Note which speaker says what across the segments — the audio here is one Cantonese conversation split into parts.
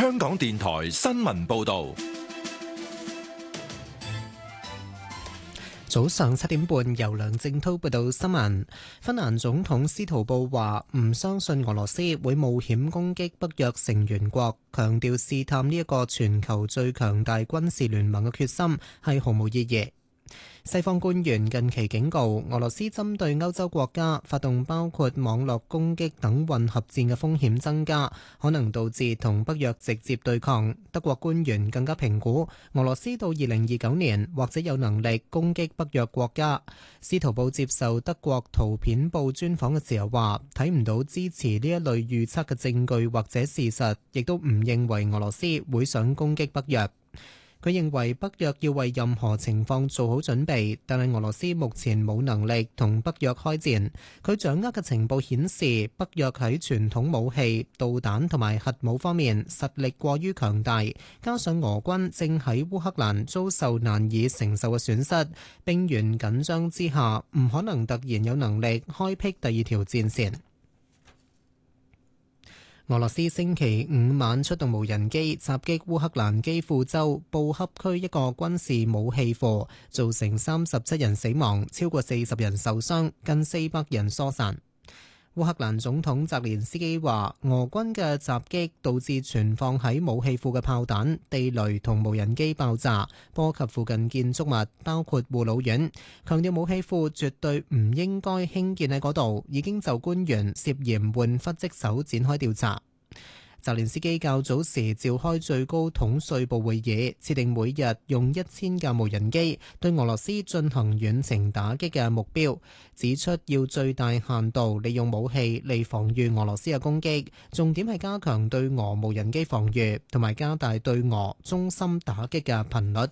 Speaker 1: 香港電台新聞報道。
Speaker 2: 早上7點半，由梁正濤報道新聞。芬蘭總統斯圖布話唔相信俄羅斯會冒險攻擊北約成員國，強調試探呢一個全球最強大軍事聯盟嘅決心係毫無意義。西方官員近期警告，俄羅斯針對歐洲國家發動包括網絡攻擊等混合戰嘅風險增加，可能導致同北約直接對抗。德國官員更加評估，俄羅斯到2029年或者有能力攻擊北約國家。司徒布接受德國圖片報專訪嘅時候話，睇唔到支持呢一類預測嘅證據或者事實，亦都唔認為俄羅斯會想攻擊北約。佢認為北約要為任何情況做好準備，但係俄羅斯目前冇能力同北約開戰。佢掌握嘅情報顯示，北約喺傳統武器、導彈同埋核武方面實力過於強大，加上俄軍正喺烏克蘭遭受難以承受嘅損失，兵源緊張之下，唔可能突然有能力開闢第二條戰線。俄羅斯星期五晚出動無人機襲擊烏克蘭基輔州布恰區一個軍事武器庫，造成37人死亡，超過40人受傷，近400人疏散。烏克蘭總統澤連斯基話，俄軍嘅襲擊導致存放喺武器庫嘅炮彈、地雷同無人機爆炸，波及附近建築物，包括護老院。強調武器庫絕對唔應該興建喺嗰度，已經就官員涉嫌玩忽職守展開調查。澤連斯基較早時召開最高統帥部會議，設定每日用1000架無人機對俄羅斯進行遠程打擊嘅目標，指出要最大限度利用武器嚟防禦俄羅斯嘅攻擊，重點係加強對俄無人機防禦，同埋加大對俄中心打擊嘅頻率。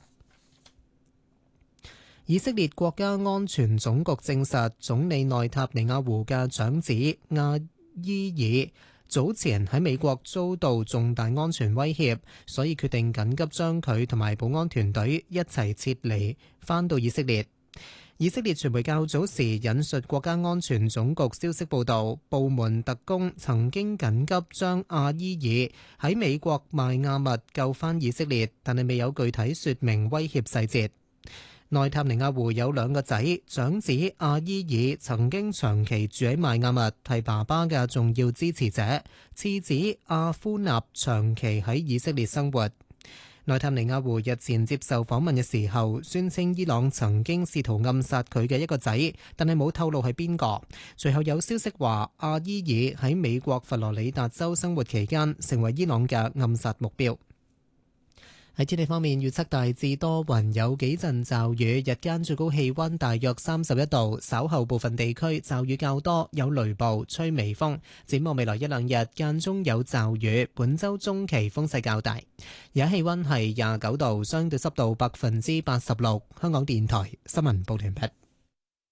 Speaker 2: 以色列國家安全總局證實，總理內塔尼亞胡嘅長子阿伊爾早前喺美國遭到重大安全威脅，所以決定緊急將佢同埋保安團隊一齊撤離，返到以色列。以色列傳媒較早時引述國家安全總局消息報道，部門特工曾經緊急將阿伊爾喺美國邁阿密救返以色列，但係未有具體說明威脅細節。內塔尼亞胡有2個仔，長子阿伊爾曾經長期住喺邁阿密，係爸爸嘅重要支持者；次子阿夫納長期喺以色列生活。內塔尼亞胡日前接受訪問嘅時候，宣稱伊朗曾經試圖暗殺佢嘅1個仔，但係冇透露係邊個。隨後有消息話，阿伊爾喺美國佛羅里達州生活期間，成為伊朗嘅暗殺目標。喺天氣方面，預測大致多雲，有幾陣驟雨，日間最高氣溫大約31度，稍後部分地區驟雨較多，有雷暴，吹微風。展望未來1-2日，間中有驟雨，本週中期風勢較大。而家氣溫係29度，相對濕度86%。香港電台新聞報道完畢。